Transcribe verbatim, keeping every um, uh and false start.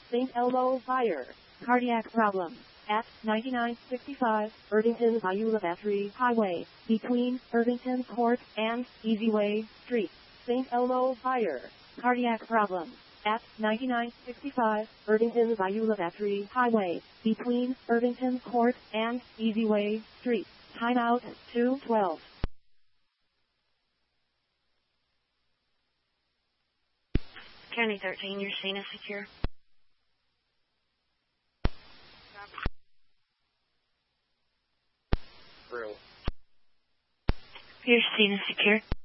Saint Elmo Fire. Cardiac problem. At ninety-nine sixty-five Irvington Beulah Battery Highway, between Irvington Court and Easyway Street. Saint Elmo Fire. Cardiac problem. At ninety-nine sixty-five Irvington Beulah Battery Highway, between Irvington Court and Easyway Street. Timeout two twelve. County thirteen, your scene is secure. Real. Your scene is secure.